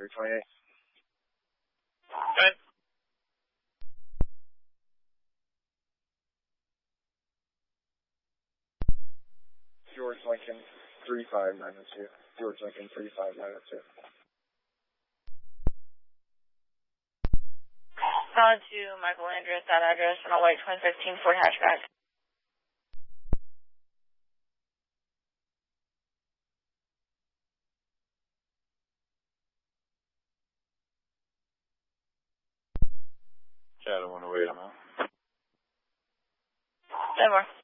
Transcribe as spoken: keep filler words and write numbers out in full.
three twenty-eight. Good. George Lincoln, three five nine two. George Lincoln, three five nine two. Gone to Michael Andrews, that address, and I'll wait twenty fifteen Ford hatchback. Yeah, I don't want to wait, I'm out. Denver.